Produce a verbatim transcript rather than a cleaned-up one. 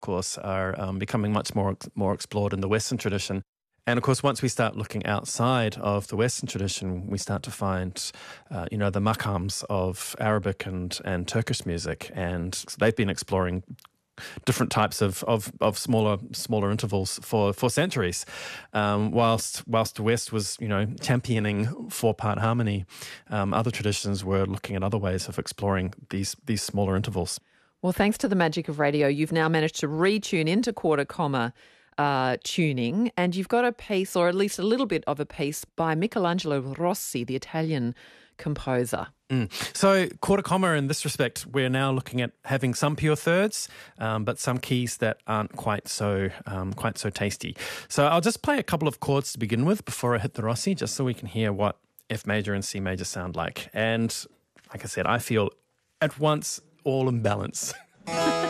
course, are um, becoming much more more explored in the Western tradition. And of course, once we start looking outside of the Western tradition, we start to find, uh, you know, the maqams of Arabic and, and Turkish music. And they've been exploring different types of, of, of smaller smaller intervals for, for centuries. Um, whilst whilst the West was, you know, championing four-part harmony, um, other traditions were looking at other ways of exploring these these smaller intervals. Well, thanks to the magic of radio, you've now managed to retune into quarter comma uh, tuning, and you've got a piece, or at least a little bit of a piece, by Michelangelo Rossi, the Italian composer. Mm. So quarter comma, in this respect, we're now looking at having some pure thirds, um, but some keys that aren't quite so um, quite so tasty. So I'll just play a couple of chords to begin with before I hit the Rossi, just so we can hear what F major and C major sound like. And like I said, I feel at once all in balance.